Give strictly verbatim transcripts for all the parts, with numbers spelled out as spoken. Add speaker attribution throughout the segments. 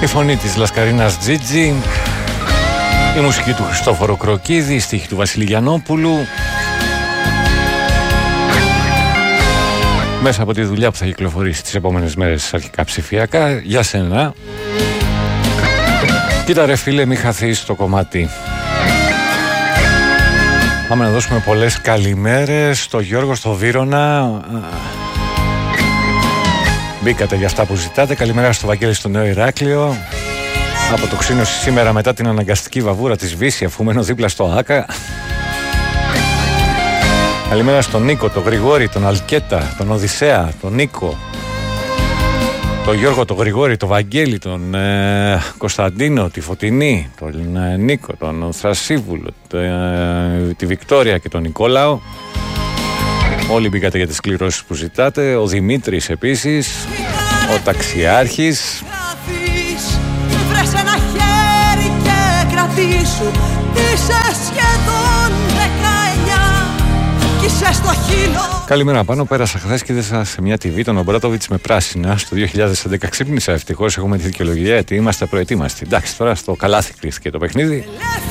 Speaker 1: Η φωνή της Λασκαρίνας Τζίτζι, η μουσική του Χριστόφορου Κροκίδη, η στίχη του Βασίλη Γιαννόπουλου. Μέσα από τη δουλειά που θα κυκλοφορήσει τις επόμενες μέρες αρχικά ψηφιακά, για σένα. Κοίτα ρε φίλε, μη χαθείς το κομμάτι. Πάμε να δώσουμε πολλές καλημέρες στο Γιώργο, στο Βύρωνα. Μπήκατε για αυτά που ζητάτε. Καλημέρα στο Βαγγέλη στο Νέο Ηράκλειο. Από το Ξύνος σήμερα μετά την αναγκαστική βαβούρα της Βύση, αφού μένω δίπλα στο Άκα. Καλημέρα στον Νίκο, τον Γρηγόρη, τον Αλκέτα, τον Οδυσσέα, τον Νίκο, τον Γιώργο, τον Γρηγόρη, τον Βαγγέλη, τον ε, Κωνσταντίνο, τη Φωτεινή, τον ε, Νίκο, τον Θρασίβουλο, το, ε, τη Βικτόρια και τον Νικόλαο. Όλοι μπήκατε για τις κληρώσεις που ζητάτε. Ο Δημήτρης επίσης, ο Ταξιάρχης. Βρες ένα χέρι και κρατήσου. Είσαι σχεδόν δεκαεννιά κι είσαι στο χείλο. Καλημέρα πάνω, πέρασα χθες και είδα σε μια τι βι τον Ομπράτοβιτς με πράσινα στο δύο χιλιάδες έντεκα. Ξύπνησα, ευτυχώς έχουμε τη δικαιολογία γιατί είμαστε προετοίμαστοι. Εντάξει, τώρα στο καλάθι κρύφτηκε το παιχνίδι.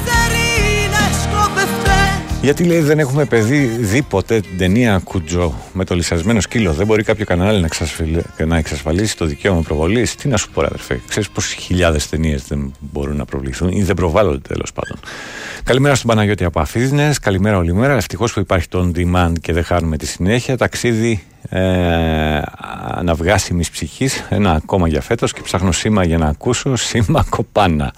Speaker 1: Γιατί λέει δεν έχουμε παιδί δει ποτέ την ταινία Κουτζό με το λυσασμένο σκύλο. Δεν μπορεί κάποιο κανάλι να, εξασφαλ... να εξασφαλίσει το δικαίωμα προβολής. Τι να σου πω, αδερφέ. Ξέρεις πόσες χιλιάδες ταινίες δεν μπορούν να προβληθούν ή δεν προβάλλονται τέλος πάντων. Καλημέρα στον Παναγιώτη από Αφίδνες. Καλημέρα όλη μέρα. Ευτυχώς που υπάρχει το on demand και δεν χάνουμε τη συνέχεια. Ταξίδι ε, αναυγάσιμης ψυχής. Ένα ακόμα για φέτος και ψάχνω σήμα για να ακούσω. Σήμα κοπάνα.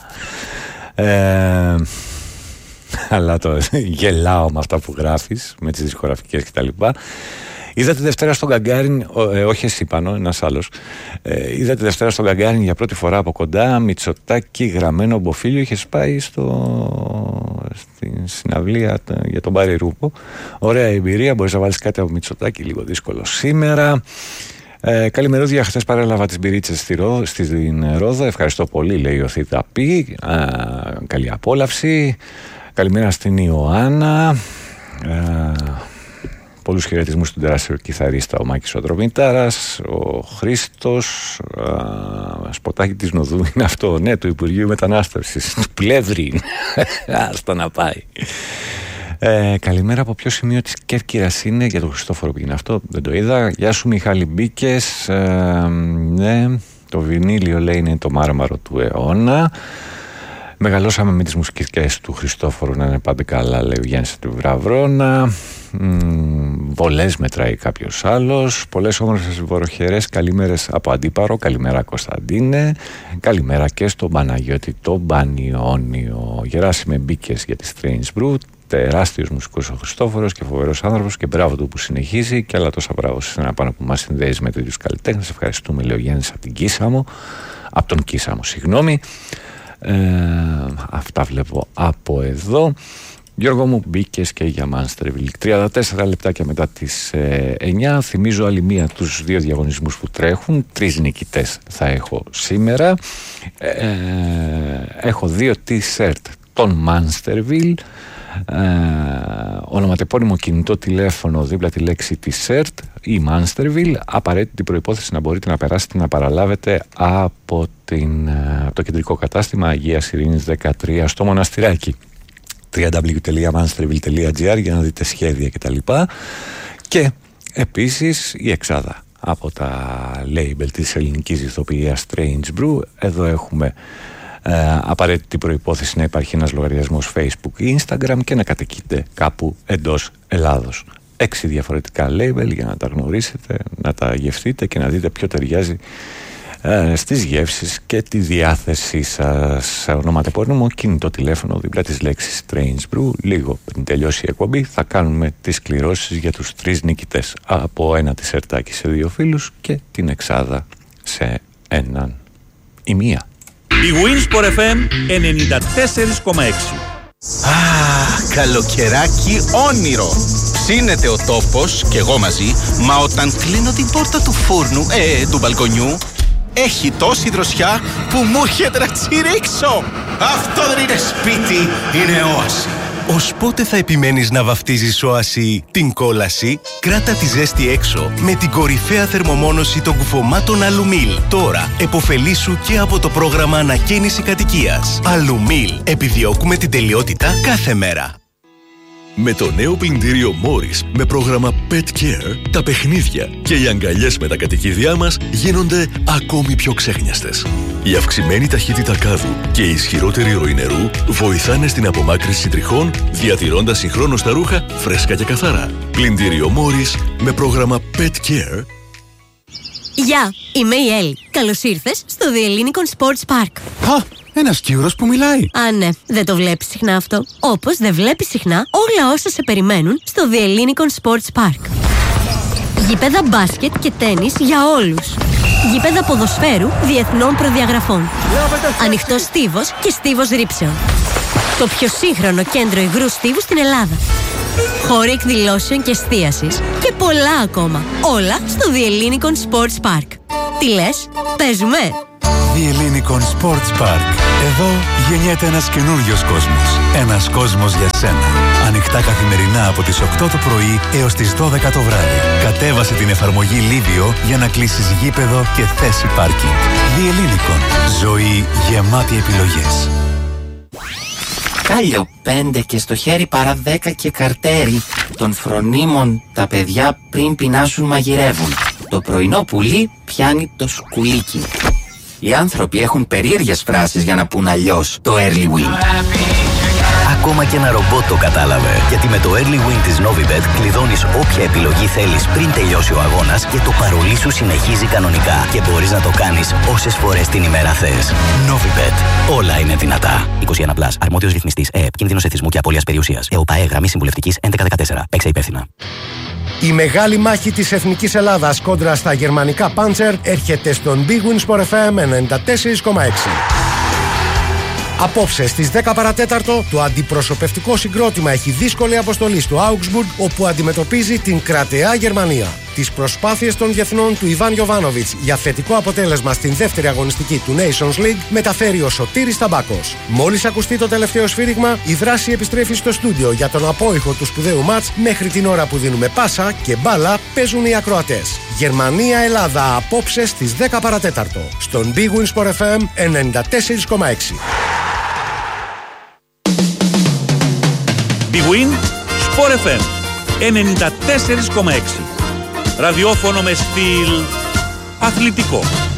Speaker 1: Ε, αλλά το γελάω με αυτά που γράφεις, με τις δισκογραφικές κτλ. Είδα τη Δευτέρα στον Γκαγκάριν, ε, όχι εσύ πάνω, ένας άλλος. Ε, είδα τη Δευτέρα στον Γκαγκάριν για πρώτη φορά από κοντά. Μητσοτάκη γραμμένο Μποφίλιο. Είχες πάει στο... στην συναυλία για τον Πάρη Ρούπο. Ωραία εμπειρία. Μπορείς να βάλεις κάτι από Μητσοτάκη, λίγο δύσκολο σήμερα. Ε, καλημερούδια, χθες παρέλαβα τις μπυρίτσες στη Ρώ, στην Ρόδο. Ευχαριστώ πολύ, λέει ο Θήτα Πι. Καλή απόλαυση. Καλημέρα στην Ιωάννα. Ε, πολλούς χαιρετισμούς στον τεράστιο κιθαρίστα ο Μάκης ο Δρομητάρας, ο Χρήστος. Ε, σποτάκι της Νοδού είναι αυτό, ναι, του Υπουργείου Μετανάστευσης, του Πλεύρη. Άστα να πάει. Ε, καλημέρα, από ποιο σημείο της Κέρκυρας είναι, για τον Χριστόφορο που είναι αυτό, δεν το είδα. Γεια σου Μιχάλη Μπίκες. Ε, ναι, το βινίλιο λέει είναι το μάρμαρο του αιώνα. Μεγαλώσαμε με τις μουσικές του Χριστόφορου να είναι πάντα καλά, λέει ο Γιάννης του Βραβρώνα. Βολές μετράει κάποιος άλλος. Πολλές όμορφες βοροχερές καλημέρες από Αντίπαρο. Καλημέρα Κωνσταντίνε. Καλημέρα και στον Παναγιώτη τον Πανιόνιο. Γεράσιμε Μπίκες για τη Strange Brew. Τεράστιος μουσικός ο Χριστόφορος και φοβερός άνθρωπος και μπράβο του που συνεχίζει και άλλα τόσα μπράβο σε ένα πάνω που μας συνδέει με τέτοιους καλλιτέχνες. Ευχαριστούμε, λέει ο Γιάννης από την Κίσαμο. Από τον Κίσαμο, συγγνώμη. Ε, αυτά βλέπω από εδώ. Γιώργο μου, μπήκες και για Μάνστερβιλ. τριάντα τέσσερα λεπτάκια μετά τις ε, εννιά. Θυμίζω άλλη μία τους δύο διαγωνισμούς που τρέχουν. Τρεις νικητές θα έχω σήμερα. ε, Έχω δύο t-shirt των Μάνστερβιλ, ε, ονοματεπώνυμο κινητό τηλέφωνο δίπλα τη λέξη t-shirt ή Μάνστερβιλ. Απαραίτητη προϋπόθεση να μπορείτε να περάσετε να παραλάβετε από, την, από το κεντρικό κατάστημα Αγίας Ειρήνης δεκατρία στο Μοναστηράκι. double-u double-u double-u τελεία mansterville τελεία gr για να δείτε σχέδια κτλ. Και επίσης η εξάδα από τα label της ελληνικής ηθοποιίας Strange Brew. Εδώ έχουμε ε, απαραίτητη προϋπόθεση να υπάρχει ένας λογαριασμός Facebook ή Instagram και να κατοικείτε κάπου εντός Ελλάδος. Έξι διαφορετικά label για να τα γνωρίσετε, να τα γευτείτε και να δείτε ποιο ταιριάζει ε, στις γεύσεις και τη διάθεσή σας. Ονοματεπώνυμο, κινητό τηλέφωνο δίπλα της λέξης Strange Brew. Λίγο πριν τελειώσει η εκπομπή θα κάνουμε τις κληρώσεις για τους τρεις νικητές, από ένα τισερτάκι σε δύο φίλους και την εξάδα σε έναν ή μία.
Speaker 2: Η Winsport εφ εμ ενενήντα τέσσερα κόμμα έξι.
Speaker 3: Α, καλοκαιράκι όνειρο. Ψήνεται ο τόπος και εγώ μαζί, μα όταν κλείνω την πόρτα του φούρνου, ε, του μπαλκονιού, έχει τόση δροσιά που μου έρχεται να τσιρίξω. Αυτό δεν είναι σπίτι, είναι όαση.
Speaker 4: Ως πότε θα επιμένεις να βαφτίζεις Οασί την κόλαση? Κράτα τη ζέστη έξω με την κορυφαία θερμομόνωση των κουφωμάτων Αλουμίλ. Τώρα εποφελήσου και από το πρόγραμμα ανακαίνιση κατοικίας. Αλουμίλ. Επιδιώκουμε την τελειότητα κάθε μέρα.
Speaker 5: Με το νέο πλυντήριο Morris με πρόγραμμα Pet Care, τα παιχνίδια και οι αγκαλιές με τα κατοικίδια μας γίνονται ακόμη πιο ξέχνιαστες. Η αυξημένη ταχύτητα κάδου και η ισχυρότερη ροή νερού βοηθάνε στην απομάκρυνση τριχών, διατηρώντας συγχρόνως τα ρούχα φρέσκα και καθαρά. Πλυντήριο Morris με πρόγραμμα Pet Care.
Speaker 6: Γεια, είμαι η Έλλη. Καλώς ήρθες στο The Hellinikon Sports Park.
Speaker 7: Α, ένας Κύρος που μιλάει.
Speaker 6: Α, ναι, δεν το βλέπεις συχνά αυτό. Όπως δεν βλέπεις συχνά όλα όσα σε περιμένουν στο The Hellinikon Sports Park. Γήπεδα μπάσκετ και τένις για όλους. Γήπεδα ποδοσφαίρου διεθνών προδιαγραφών. Ανοιχτός στίβος και στίβος ρήψεων. Το πιο σύγχρονο κέντρο υγρού στίβου στην Ελλάδα. Χώροι εκδηλώσεων και εστίασης και πολλά ακόμα. Όλα στο The Hellinikon Sports Park. Τι λες, παίζουμε?
Speaker 7: The Hellinikon Sports Park. Εδώ γεννιέται ένας καινούριος κόσμος. Ένας κόσμος για σένα. Ανοιχτά καθημερινά από τις οκτώ το πρωί έως τις δώδεκα το βράδυ. Κατέβασε την εφαρμογή Livio για να κλείσεις γήπεδο και θέση πάρκινγκ. The Hellinikon. Ζωή γεμάτη επιλογές.
Speaker 8: Κάλιο πέντε και στο χέρι παρά δέκα και καρτέρι. Των φρονίμων τα παιδιά πριν πεινάσουν μαγειρεύουν. Το πρωινό πουλί πιάνει το σκουλίκι. Οι άνθρωποι έχουν περίεργες φράσεις για να πουν αλλιώς το early win.
Speaker 9: Ακόμα και ένα ρομπότ το κατάλαβε. Γιατί με το early win της Novibet κλειδώνεις όποια επιλογή θέλεις πριν τελειώσει ο αγώνας και το παρολί σου συνεχίζει κανονικά. Και μπορείς να το κάνεις όσες φορές την ημέρα θες. Novibet. Όλα είναι δυνατά. είκοσι ένα συν. Αρμόδιος ρυθμιστής ΕΕΠ. Κίνδυνος εθισμού και απώλειας περιουσίας. ΕΟΠΑΕ. Γραμμή συμβουλευτικής έντεκα δεκατέσσερα. Παίξε υπεύθυνα.
Speaker 10: Η μεγάλη μάχη της Εθνικής Ελλάδας κόντρα στα γερμανικά Panzer έρχεται στον Big Win Sport εφ εμ ενενήντα τέσσερα κόμμα έξι. Απόψε στις δέκα παρατέταρτο το αντιπροσωπευτικό συγκρότημα έχει δύσκολη αποστολή στο Augsburg, όπου αντιμετωπίζει την κρατεά Γερμανία. Τις προσπάθειες των διεθνών του Ιβάν Γιοβάνοβιτς για θετικό αποτέλεσμα στην δεύτερη αγωνιστική του Nations League μεταφέρει ο Σωτήρης Ταμπάκος. Μόλις ακουστεί το τελευταίο σφύριγμα, η δράση επιστρέφει στο στούντιο για τον απόϊχο του σπουδαίου μάτς. Μέχρι την ώρα που δίνουμε πάσα και μπάλα παίζουν οι ακροατές. Γερμανία-Ελλάδα απόψε στις δέκα παρατέταρτο στον Big Win Sport εφ εμ ενενήντα τέσσερα κόμμα έξι.
Speaker 2: Big Win Sport εφ εμ ενενήντα τέσσερα κόμμα έξι. Ραδιόφωνο με στυλ αθλητικό.